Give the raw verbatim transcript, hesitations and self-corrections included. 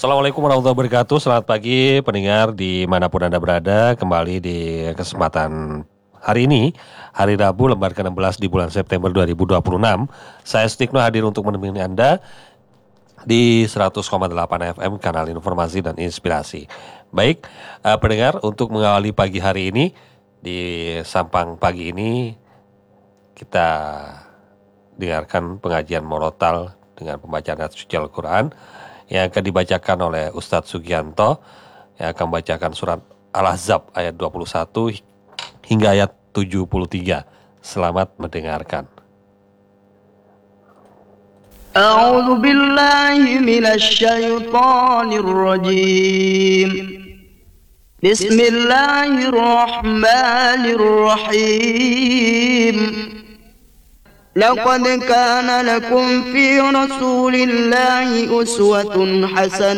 Assalamualaikum warahmatullahi wabarakatuh. Selamat pagi pendengar dimanapun Anda berada. Kembali di kesempatan hari ini, hari Rabu lembar ke enam belas di bulan September dua ribu dua puluh enam. Saya Stikno hadir untuk menemani Anda di seratus koma delapan F M kanal informasi dan inspirasi. Baik, uh, pendengar, untuk mengawali pagi hari ini, di Sampang pagi ini kita dengarkan pengajian Morotal dengan pembacaan ayat suci Al-Quran yang akan dibacakan oleh Ustadz Sugianto, yang akan membacakan surat Al-Ahzab ayat dua puluh satu hingga ayat tujuh puluh tiga. Selamat mendengarkan. A'udzu billahi minasy syaithanir rajim. Bismillahirrahmanirrahim. Laqad kana lakum fi Rasulillahi uswatun hasanah